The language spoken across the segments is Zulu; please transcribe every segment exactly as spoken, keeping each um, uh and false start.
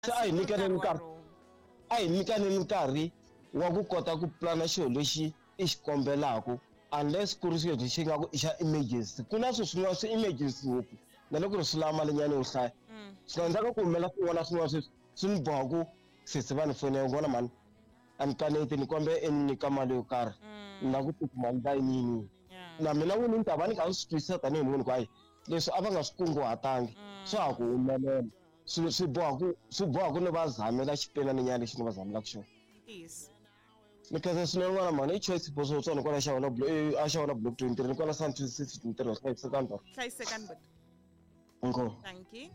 Se a hi nyikaneni nkarhi a hi nyikaneni nkarhi wa ku kota ku plana xilo lexi i xi kombelaka unless ku ri xilo lexi nga ku i xa emergency ku na swilo swin'wana swi emergency ngopfu na loko ri swi lava malinyana yo hlaya swi nga endlaka ku humelela swin'wana na swin'wana sweswi swi ni boha ku sesi va ni fonela vona mani a ni kaneti ni kombe i ni nyika mali yo karhi na ku tiki mali va yiniyini na mina n'wini ni ta va ni kha ni swi twisisa tanihi munhu ku hayi leswi a va nga swi kunguhatangi swa ha ku humelela swi swi boha ku swi boha ku ni va zamela xipenaninyana lexi ni va zamelaka xona Yes. ni khensa swinene n'wana mani i choice boso wutsona kwala xa wena a xa wena block twenty-three ni kwala Sun twenty-six ntirho hlayisekani ba Hlayisekani but. inkomu Thank you.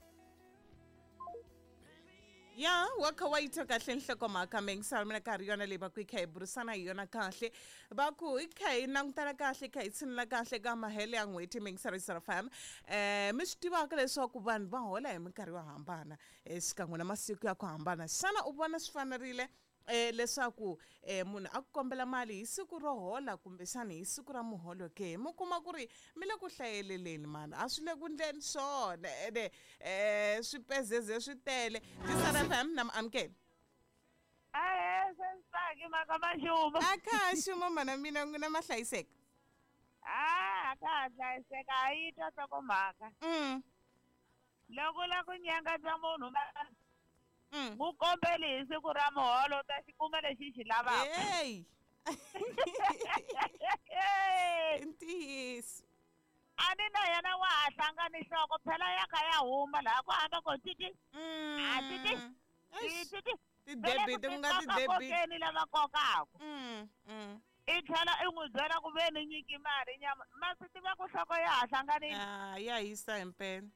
Ya wakha wayitho kahle nhlokomhaka mengisala mina nkarhi yona leyi va ku hi kha hi burisana hi yona kahle va ku hi kha hi langutana kahle kha hi tshinela kahle ka mahele ya n'hweti mengisala F M eh mi swi tivaka leswaku vanhu va hola hi minkarhi yo hambana xikan'we na masiku ya ku hambana xana u vona swi fanerile eh leswaku eh munhu a ku kombela mali hi siku ro hola kumbe xana hi siku ra muholo ke mi kuma ku ri mi le ku hlayeleleni mani a swi le ku ndleni swona ene eh swipezeze swi tele Tisara F M na amkela Aye sensaki maka maxuma akha xuma mana mina ngina mahlayiseka ah ka hlayiseka yi twa tsako mhaka mm loko la ku nyanga bya munhu ma mm mu kombeli hi siku ra muholo ta xi kuma lexi xi lavaka hey ntiyiso a ni na yena wa ha hlangani nhloko phela ya kha ya huma laha ku anga ko titi a titi titi ti-debit ku nga ti-debit kokeni lava kokaka mm mm i tlhela i n'wi byela ku ve ni nyiki mali nyama ma swi tiva ku nhloko ya ha hlanganini ah ya hisa himpela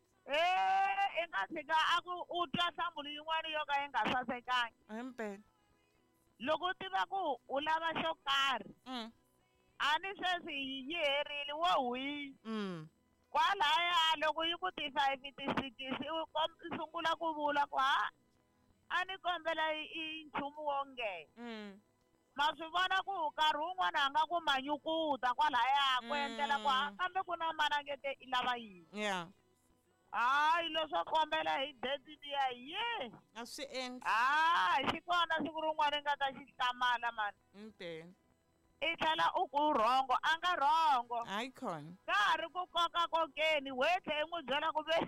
eh i nga tshika a ku u twa nhlamulo yin'wana yo ka yi nga sasekangi himpela loko u tiva ku u lava xo karhi mm a ni sweswi yi herile wo hwi mm kwalaya loko yi ku ti-five ti-six i sungula ku vula ku ha a ni kombela i nchumu wo nge mm ma swi vona ku nkarhi wun'wana a nga ku manyukuta kwalaya ku endlela ku ha kambe ku na manangete i lava yini yeah hayi leswo kombela hi date liya ye a swi endla hayi xi kona siku rin'wana i nga ta xi hlamala mani himpela i tlhela u ku rhongo a nga rhongo hayi khona ka ha ri ku koka kokeni wetlhe i n'wi byela ku ve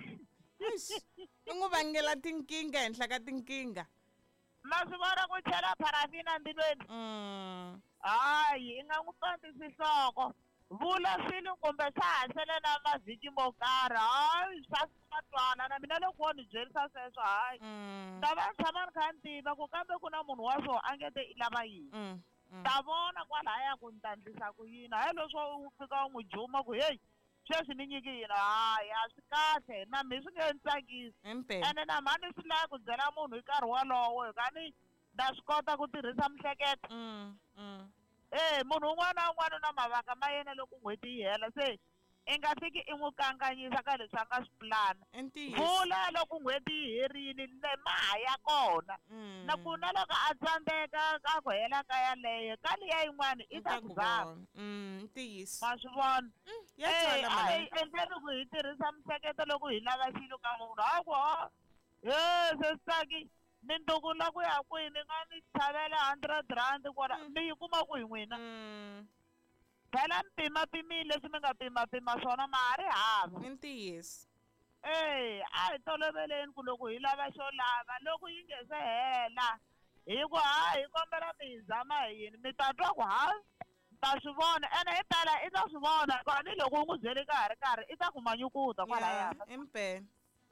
i n'wi vangela tinkingha henhla ka tinkingha ma swi vona ku chela parafina ndzilweni mm hayi i nga n'wi kambisi nhloko vula swilo kumbe swa ha sele na mavhiki mo karhi hayi swa swa twana na mina loko wo ni byerisa sweswo hayi mm ta va ni tshama ni kha ni tiva ku kambe ku na munhu wa so a nge te i lava yini mm ta vona kwalaya ku ni ta ndlisa ku yini hayi leswo u fika u n'wi juma ku heyi sweswi ni nyiki yini hayi a swi kahle na mi swi nge ni tsakisi himpela ene na mhani swi lava ku byela munhu hi nkarhi wolowo hi kani na swi kota ku tirhisa mihleketo mm mm eh munhu un'wana na un'wana na mavaka ma yena loko n'hweti yi hela se i nga fiki i n'wi kanganyisa ka leswi a nga swi pulana ntiyiso vula loko n'hweti yi herile le maha ya kona mm na ku na loko a tsandzeka ka ku hela ka yaleyo ka liya yin'wana i ta ku zama mm ntiyiso ma swi vona ya eh tsala a hi mana endleni ku hi tirhisa mihleketo loko hi lava xilo ka munhu hayi ku ha he sesitaki ni ndukula ku ya kwini ni nga ni tlhavela hundred rand kwala mi yi kuma ku hi n'wina mm phela mi pimapimile leswi mi nga pimapima swona ma ha ri hava ntiyiso eh a hi toloveleni ku loko hi lava xo lava loko yi nge se hela hi ku ha hi kombela mi hi zama hi yini mi ta twa ku ha ta swi vona ene hi tala i ta swi vona tanihiloko u n'wi byele ka ha ri karhi i ta ku manyukuta kwalaya himpela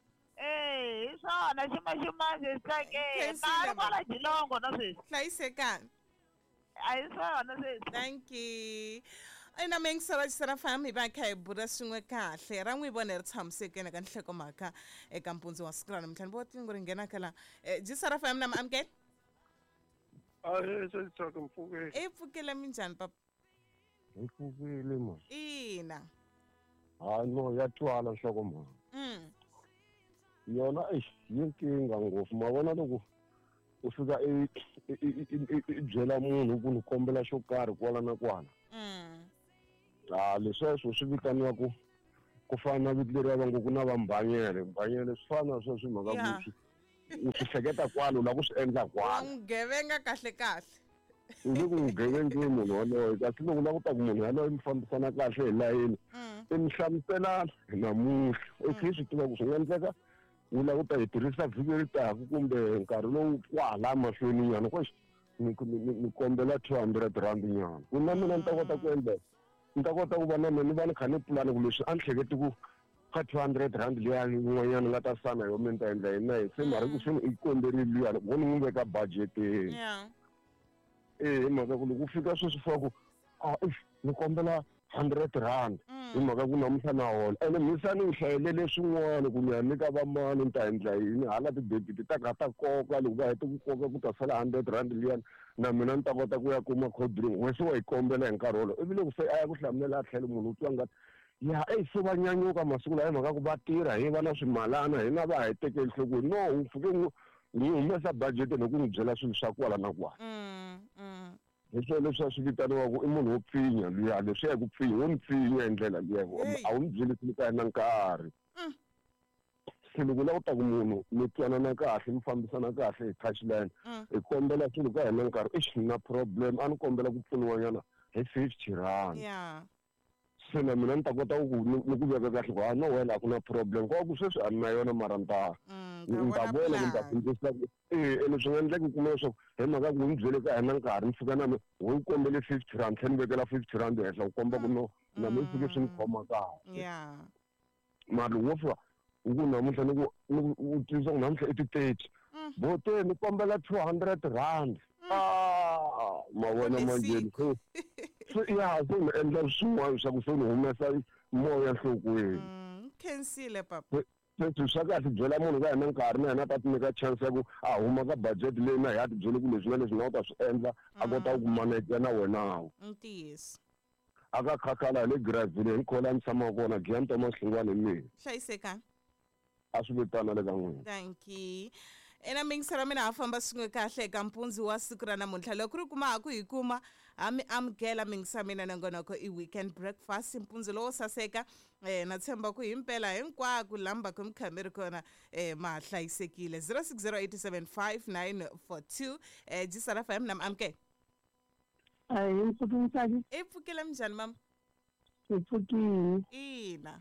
eh hi swona ximaximanjhe xi tsakela Khensile na ri ma. kwala jilongo na sweswi hlayisekani a hi swona sweswi thank you ina mengisala Tisara F M hi va kha hi bura swin'we kahle ra n'wi vona ri tshamisekene ka nhlokomhaka eka mpundzu wa siku ra namuntlha ni vo tingo ri nghena kala Tisara F M na maamukela Aye sesitsaka mfukeni. i pfukile minjhani papa Mfukile ma. ina Hayi no ya twala nhloko ma. mm Yona eh yinkinga ngopfu ma vona loko u fika i byela munhu ku ni kombela xo karhi kwala na kwala. mm Ah leswo swi vitaniwa ku ku fana na vito leri va ngo ku na vambanyele mbanyele swi fana sweswi mhaka Yeah. ku u swi hleketa kwalo la ku swi endla kwalo ungevenga kahle kahle u le ku ngevengeni munhu waloyo kasi loko u la ku ta ku munhu yaloyo mi fambisana kahle hi layeni i mi hlamusela namuhla i khe swi tiva ku swi nga endleka u la ku ta yi tirhisa vhiki ri taku kumbe nkarhi lowu kwala mahlweni nyana ko ni kombela two hundred rand nyana ku na mina ni ta kota ku endla ni ta kota ku va na mina ni va ni kha ni pulani ku leswi a ni hleketi ku ka two hundred rand liyani yin'wanyana nga ta sana yo mi ni ta endla yina hi se mara ku swi i komberile liyani vo ni n'wi veka budgeteni eh hi mhaka ku loko u fika sweswi fa ku a ni kombela hundred rand hi mhaka ku namuntlha na hola ene misa ni hlayelele swin'wana ku ni ya nyika va mani ni ta endla yini hala tidebiti ta ka ta koka loko va hete ku koka ku ta sala hundred rand liyani na mina ni ta kota ku ya kuma code ring wese wa yi kombela hi nkarhi wolowo ivi loko se a ya ku hlamulela a tlhela munhu u twa ngati ya e se va nyanyuka masiku lawa hi mhaka ku va tirha hi va na swimalana hina va hi teke enhlokweni no u fike ni humesa budget ni ku n'wi byela swilo swa kwala na kwala hi swona leswi a swi vitaniwaku i munhu wo pfinya luya leswi ya ku pfinya wo ni pfinya hi ndlela liya a wu ni byeli swilo ka yena nkarhi se loko u lava ku ta ku munhu mi twanana kahle mi fambisana kahle hi touchline hi kombela swilo ka hina nkarhi ixi na problem a ni kombela ku pfuniwanyana hi fifty rand se na mina ni ta kota ku ni ku veka kahle ku a no wena a ku na problem kwa ku sweswi a ni na yona mara ni ta ni ta vona ku ni ta sindzisa eh ene swi nga endleka ku kuma leswaku hi mhaka ku ni byele ka hina nkarhi ni fika na mi wo kombele fifty rand tlhela ni vekela fifty rand henhla ku komba ku no na mi fike swi ni khoma kahle mara loko wo fika u ku namuntlha ni ku u twisisa ku namuntlha i ti-thirty bote ni kombela two hundred rand ah mavona manjeni ya se ni endla swin'wana swa ku se ni humesa moya nhlokweni khensile papa se swa kahle byela munhu ka hina nkarhi na yena ta ti nyika chance ya ku a huma ka budget leyi na hi ya ti byele ku leswi na leswi nga u ta swi endla a kota ku manager na wenawo ntiyiso a ka khakhala hi le gravile ni khola ni tshamaka kona Giyan Thomas Hlungwane hi mina hlayisekani a swi vitana le ka n'wina thank you ena mingisela mina a famba swin'we kahle eka mpundzi wa siku ra namuntlha loko ri kuma haku hi kuma ha mi amukela mingisa mina nangonoko i weekend breakfast mpundzi lowo saseka eh na tshemba ku himpela hinkwako lamba ku mkhameri kona eh ma hlayisekile zero six zero eight seven five nine four two eh Jisara F M nam amke ai mpfukisaki e pfukile mjani mama mpfukile ina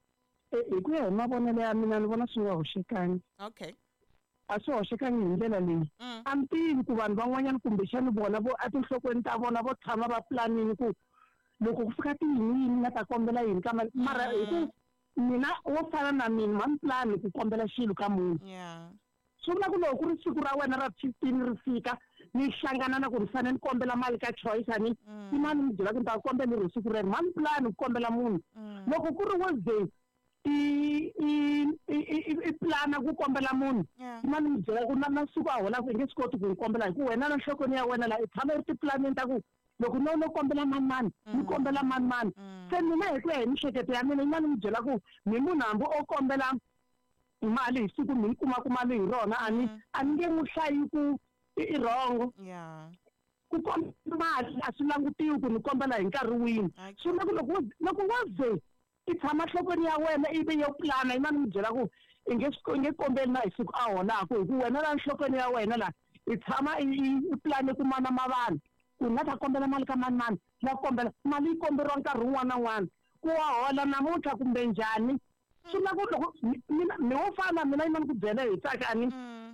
e ku ya hi mavonelo ya mina ni vona swi nga hoxekani okay a swi hoxekangi hi ndlela leyi a mi tivi ku vanhu van'wanyana kumbexani vona vo a tinhlokweni ta vona vo tshama va pulanini ku loko ku fika tiyini yini nga ta kombela yini ka mara hi ku mina wo fana na mina ma mi pulani ku kombela xilo ka munhu swi vula ku loko ku ri siku ra wena ra fifteen ri fika ni hlangana na ku ni fanele ni kombela mali ka choice ani i mani mi byela ku ni ta kombela hi siku rero ma mi pulani ku kombela munhu loko ku ri Wednesday i i i plana ku kombela munhu mani mi byela ku na na siku a hola ku nge swi koti ku ni kombela hi ku wena na nhlokweni ya wena la i tshama ri tiplaneni ta ku loko no no kombela mani mani ni kombela mani mani se mina hi ku ya hi mihleketo ya mina mani mi byela ku mi munhu hambi o kombela mali hi siku mi kuma ku mali hi rona ani a ni nge n'wi hlayi ku i wrong ku kombela mali a swi langutiwi ku ni kombela hi nkarhi wini swi na ku loko loko wa ze i tshama nhlokweni ya wena ivi yo plana imani mi byela ku i nge i nge kombeli na hi siku a holaka hi ku wena la nhlokweni ya wena la i tshama i plane ku mana mavana ku nga ta kombela mali ka mani mani la kombela mali yi komberiwa nkarhi wun'wana na wun'wana ku wa hola namuntlha kumbe njhani swi na ku loko mina mi wo fana mina imani ku byela hi tsaka ani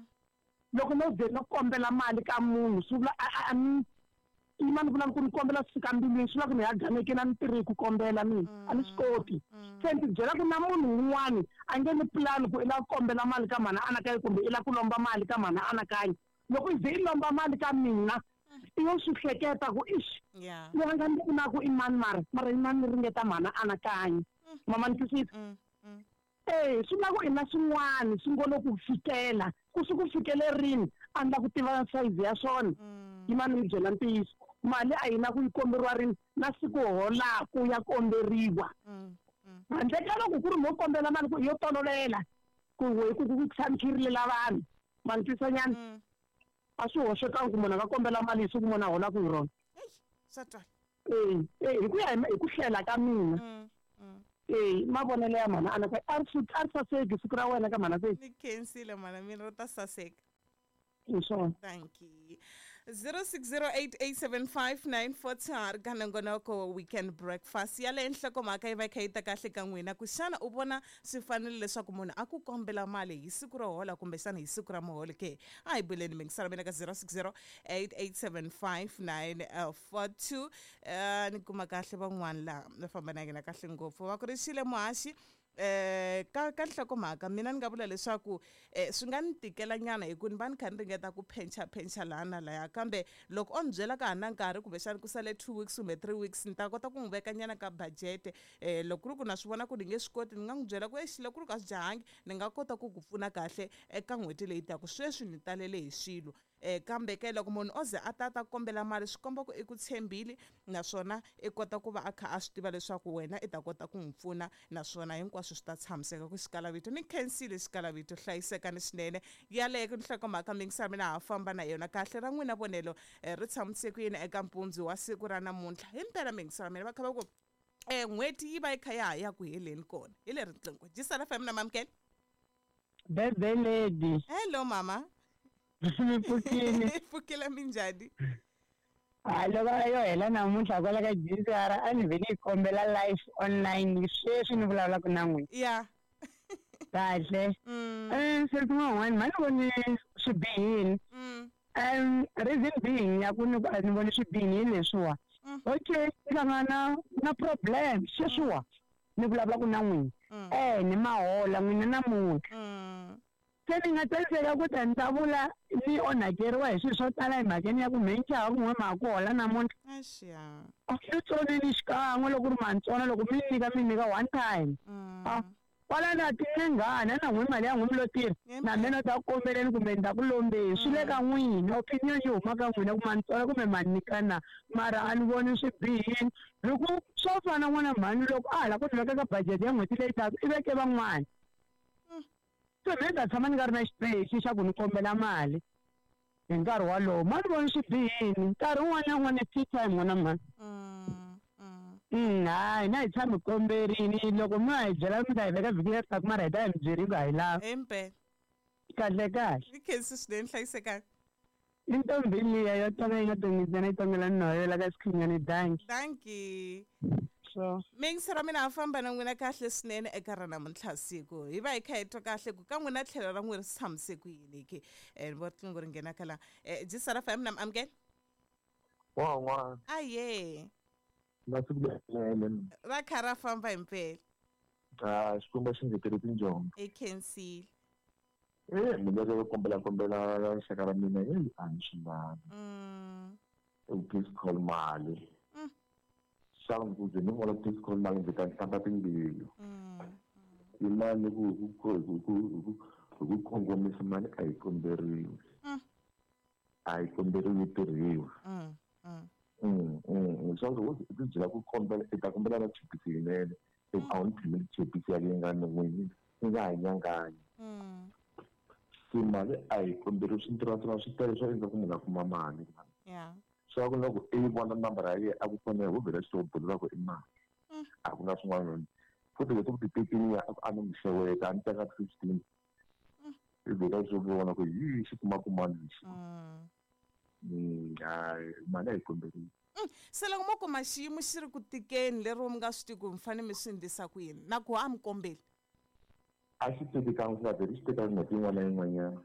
loko no ze no kombela mali ka munhu swi vula a ni imani vula ku ni kombela fika mbilwini swi la ku ni ya ganeke na ni tirhi ku kombela mina a ni swi koti se ni byela ku na munhu un'wana a nge ni pulani ku i la kombela mali ka mana anakanye kumbe i la ku lomba mali ka mana anakanye loko i ze i lomba mali ka mina i yo swi hleketa ku ixi loyi a nga ni pfunaku i mani mara mara i mani ni ringeta mana anakanye mama ni twisisa eh swi la ku i na swin'wana swi ngo lo ku fikela ku swi ku fikelerini a ni la ku tiva size ya swona imani mi byela ntiyiso mali a yi na ku yi komberiwa rini na siku holaku ya komberiwa handle ka loko ku ri mo kombela mali ku yo tololela ku we ku ku tshamikirile vanhu mani twisanyana a swi hoxekangi ku munhu a nga kombela mali hi siku munhu a holaka hi rona eh hi ku ya hi ku hlela ka mina eh mavonelo ya mhana ana a ri a ri saseki siku ra wena ka mhana sesi ni khensile mhana mina ri ta saseka. hi swona. Thank you. zero six zero eight eight seven five nine four tsar ka nongonoko weekend breakfast ya le henhla ko mhaka yi va yi kha yi ta kahle ka n'wina ku xana u vona swi fanele leswaku munhu a ku kombela mali hi siku ro hola kumbe xana hi siku ra muholo ke a hi buleni mingisara mina ka zero six zero eight eight seven five nine four two ni kuma kahle van'wana laha va famba na yena kahle ngopfu va ku ri xile muhaxi eh ka ka nhlokomhaka mina ni nga vula leswaku eh swi nga ni tikela nyana hi ku ni va ni kha ni ringeta ku pencha pencha laha na laya kambe loko o ni byela ka ha na nkarhi kumbe xana ku sale two weeks kumbe three weeks ni ta kota ku n'wi veka nyana ka budget eh loko ku ri ku na swi vona ku ni nge swi koti ni nga n'wi byela ku exi loko ku ri ka swi jahangi ni nga kota ku ku pfuna kahle eka n'hweti leyi taku sweswi ni talele hi swilo eh kambe ke loko munhu o ze a ta ta kombela mali swi komba ku i ku tshembile naswona i kota ku va a kha a swi tiva leswaku wena i ta kota ku n'wi pfuna naswona hinkwaswo swi ta tshamiseka ku xikalavito ni khensile xikalavito hlayisekani swinene yaleyo nhlokomhaka mingisara mina ha famba na yona kahle ra n'wina vonelo ri tshamiseke ku yini eka mpundzu wa siku ra namuntlha hi mpela mingisara mina va kha va ku eh n'hweti yi va yi kha ya ha ya ku heleni kona hi le riqingho jisana fam na mamkele bebe lady hello mama mi pfukile pfukile minjhani hayi loko yo hela namuntlha kwala ka jisara a ni vhele yi kombela live online sweswi ni vulavulaka na n'wina ya kahle um sesi n'wan'wana mani voni swi bihini um reason being ya ku ni ni voni swi bihini hi leswiwa okay ni hlangana na problem sweswiwa ni vulavulaka na n'wina eh ni mahola n'wina namuntlha se ni nga taliseka ku ta ni ta vula ni onhakeriwa hi swilo swo tala hi mhakeni ya ku mhenchava ku n'we ma ha ku hola namuntlha a swi tsoneni xikan'we loko ku ri mantsona loko mi ni nyika mi nyika one time a kwala na tinengani a na n'we mali ya n'we mi lo tirha na mina ta kombeleni kumbe ni ta ku lombeni swi le ka n'wina opinion yi huma ka n'wina ku mantsona kumbe ma nyikana mara a ni voni swi bihini hi ku swo fana n'wana mhani loko a ha lava ku ni veka ka budget ya n'hweti leyi taka i veke van'wana so mina ni ta tshama ni nga ri na xipeyisi xa ku ni kombela mali hi nkarhi walowo ma ni voni swi bihini nkarhi wun'wana na wun'wana tea time n'wana mhani hayi na hi tshami komberini loko mi nga hi byela mi ta hi veka vhiki leri taku mara hi ta hi mi byeriku a hi lavi empela kahle kahle ni khensi swinene hlayisekani i ntombi liya yo tonga yi nga tongisana yi tongela ni noyela ka xikhinyani danki danki so mingisara mina ha famba na n'wina kahle swinene eka ra namuntlha siku hi va hi kha hi twa kahle ku ka n'wina tlhelo ra n'wina ri tshamise ku yini ke ni vo riqingho ri nghena kala jisara fam na amukela wa n'wana aye masiku lelene ra kha ra famba hi mpela a xikwembu xi ngetele tinjombo i khensile eh mina ro kombela kombela xaka ra mina yi a ni swi lavi u please call mali xana ku ze ni vona please call mali ndzi ta hlamba timbilu i mali ku ku ku ku ku kongomisa mali a yi komberiwi a yi komberiwi yi tirhiwa swa ku ti byela ku kombela i ta kombela na chipisi yinene a wu ni thimeli chipisi ya leyi nga ni n'wini ni nga hanyanganyi se mali a yi komberiwi swi ntirhantirha swi tele swo endla ku munhu a kuma mali swa ku loko i vona nambara ya yena a ku fonela wu vhela xitobolo ku i mali a ku na swin'wana futhi leti ku ti-thirteen a ni n'wi xeweta a ni teka fifteen i vhela swo vona ku yi xi kumaku mali lexi hayi mali a yi komberiwi se loko mo kuma xiyimo xi ri ku tikeni lero mi nga swi tivi ku mi fanele mi swi endlisa ku yini na ku a mi kombeli a xi tekekangi swa vheli xi teka n'hweti yin'wana na yin'wanyana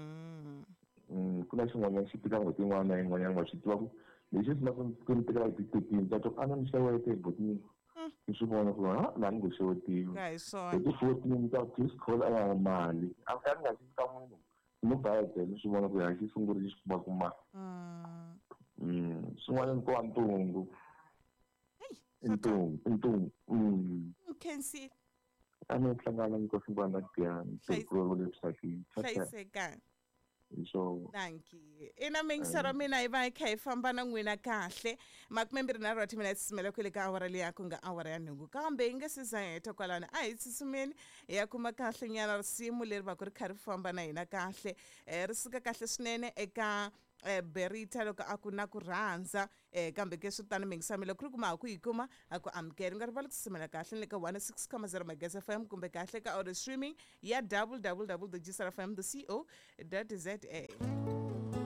ku na xin'wanyana xi tika n'hweti yin'wana na yin'wanyana wa swi tiva ku lexi swi lava ku ni tekela ti-thirteen ta to a na ni xewete hi botini ni swi vona ku a na ni ngo xewetiwi hi ti-fourteen ta please call a mali a ka ni nga xi ka munhu ni bayete ni swi vona ku ya xi sungurile xi kumaku mali swin'wana ko wa ntungu i ntungu i ntungu khensile a ni hlangana ni ko swin'wana na tiyani sekuro leswi hlayisekani so thank you ina mingisara mina hi va hi kha hi famba na n'wina kahle makumembirhi na roti mina hi tsutsumela kwele ka awara leyi ku nga awara ya nhungu kambe hi nge se za hi heta kwalani a hi tsutsumeni hi ya kuma kahle nyana risimu leri va ku ri kha ri famba na hina kahle ri suka kahle swinene eka eh Berita loko aku na ku rhandza eh kambe ke swi tani mingisami loko ri kuma ku yi kuma aku amukeli nga rivali ku tsutsumela kahle le ka one oh six comma zero Megas F M kumbe kahle ka audio streaming ya w w w dot g s r f m dot co dot za.